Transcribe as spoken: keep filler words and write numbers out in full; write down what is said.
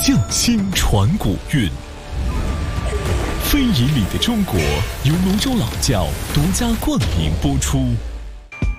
匠心传古韵。非遗里的中国由泸州老窖独家冠名播出。